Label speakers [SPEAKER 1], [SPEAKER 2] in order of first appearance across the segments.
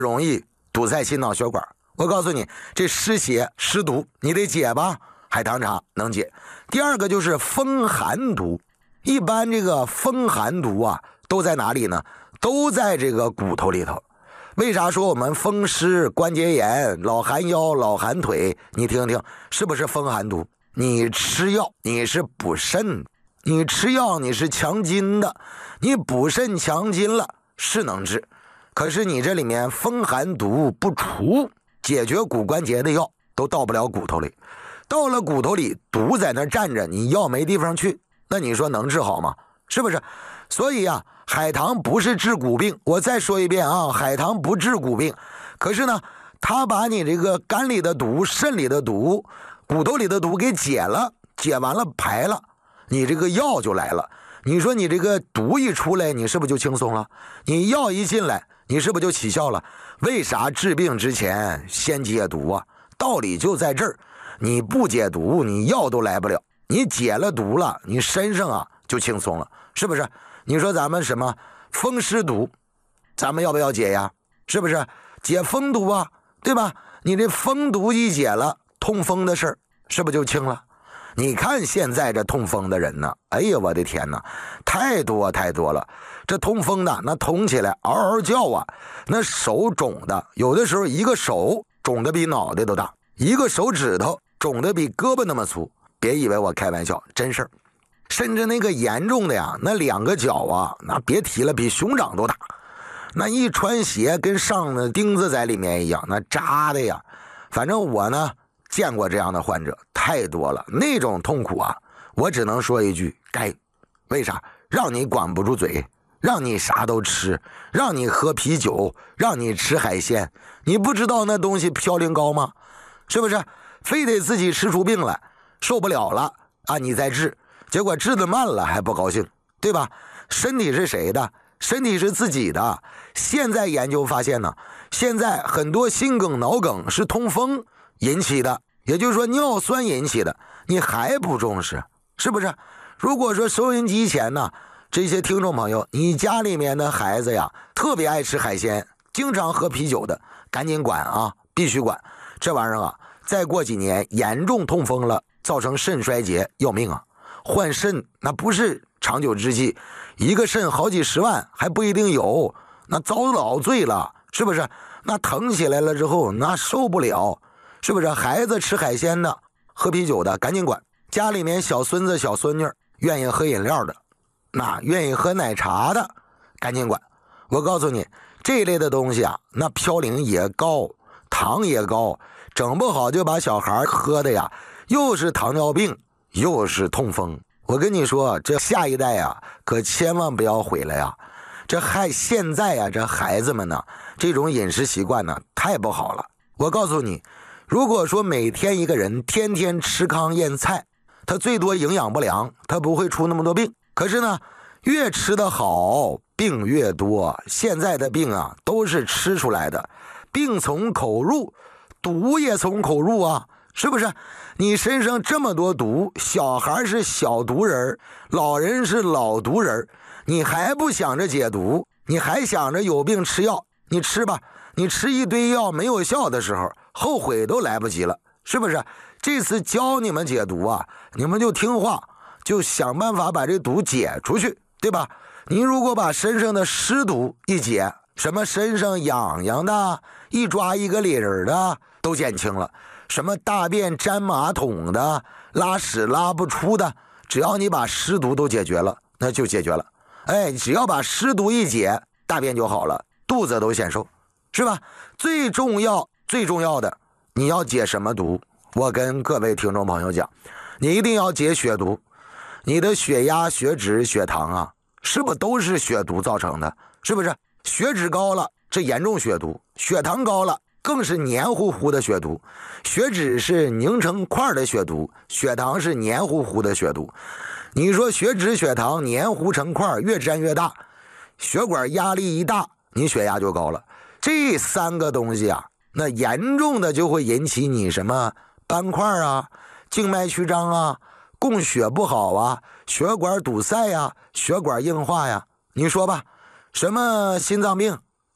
[SPEAKER 1] 容易堵塞心脑血管。我告诉你，这湿邪湿毒你得解吧，海棠茶能解。第二个就是风寒毒，一般这个风寒毒啊都在哪里呢？都在这个骨头里头。为啥说我们风湿关节炎、老寒腰、老寒腿？你听听，是不是风寒毒？你吃药你是补肾，你吃药你是强筋的，你补肾强筋了是能治，可是你这里面风寒毒不除，解决骨关节的药都到不了骨头里，到了骨头里毒在那站着，你药没地方去，那你说能治好吗？是不是？所以啊，海棠不是治骨病，我再说一遍啊，海棠不治骨病，可是呢它把你这个肝里的毒、肾里的毒、骨头里的毒给解了，解完了排了，你这个药就来了。你说你这个毒一出来，你是不是就轻松了？你药一进来，你是不是就起效了？为啥治病之前先解毒啊？道理就在这儿，你不解毒，你药都来不了。你解了毒了，你身上啊就轻松了，是不是？你说咱们什么风湿毒，咱们要不要解呀？是不是？解风毒啊，对吧？你这风毒一解了，痛风的事儿是不是就轻了？你看现在这痛风的人呢，哎呀我的天哪，太多了。这痛风的那痛起来嗷嗷叫啊，那手肿的，有的时候一个手肿的比脑袋都大，一个手指头肿的比胳膊那么粗，别以为我开玩笑，真事儿。甚至那个严重的呀，那两个脚啊，那别提了，比熊掌都大，那一穿鞋跟上了钉子在里面一样，那扎的呀。反正我呢见过这样的患者太多了，那种痛苦啊，我只能说一句该。为啥？让你管不住嘴，让你啥都吃，让你喝啤酒，让你吃海鲜，你不知道那东西嘌呤高吗？是不是？非得自己吃出病来，受不了了啊，你再治，结果治得慢了还不高兴，对吧？身体是谁的？身体是自己的。现在研究发现呢，现在很多心梗、脑梗是痛风引起的，也就是说尿酸引起的，你还不重视，是不是？如果说收音机前呢，这些听众朋友，你家里面的孩子呀，特别爱吃海鲜，经常喝啤酒的，赶紧管啊，必须管。这玩意儿啊，再过几年严重痛风了，造成肾衰竭，要命啊！换肾那不是长久之计，一个肾好几十万还不一定有，那遭老罪了，是不是？那疼起来了之后，那受不了，是不是？孩子吃海鲜的，喝啤酒的，赶紧管。家里面小孙子小孙女愿意喝饮料的，那愿意喝奶茶的，赶紧管。我告诉你，这类的东西啊，那嘌呤也高，糖也高，整不好就把小孩喝的呀，又是糖尿病又是痛风。我跟你说，这下一代啊，可千万不要毁了呀！现在啊，这孩子们呢，这种饮食习惯呢，太不好了。我告诉你，如果说每天一个人天天吃糠咽菜，他最多营养不良，他不会出那么多病。可是呢，越吃得好，病越多。现在的病啊，都是吃出来的，病从口入，毒也从口入啊。是不是？你身上这么多毒，小孩是小毒人，老人是老毒人，你还不想着解毒，你还想着有病吃药，你吃吧，你吃一堆药没有效的时候，后悔都来不及了，是不是？这次教你们解毒啊，你们就听话，就想办法把这毒解出去，对吧？你如果把身上的湿毒一解，什么身上痒痒的，一抓一个理儿的都减轻了，什么大便粘马桶的，拉屎拉不出的，只要你把湿毒都解决了，那就解决了。哎，只要把湿毒一解，大便就好了，肚子都显瘦，是吧？最重要的，你要解什么毒？我跟各位听众朋友讲，你一定要解血毒。你的血压、血脂、血糖啊，是不是都是血毒造成的？是不是？血脂高了，这严重血毒；血糖高了，更是黏糊糊的血毒。血脂是凝成块的血毒，血糖是黏糊糊的血毒。你说血脂血糖黏糊成块，越粘越大，血管压力一大，你血压就高了。这三个东西啊，那严重的就会引起你什么斑块啊、静脉曲张啊、供血不好啊、血管堵塞呀、血管硬化呀。你说吧，什么心脏病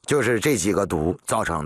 [SPEAKER 1] 就是这几个毒造成的。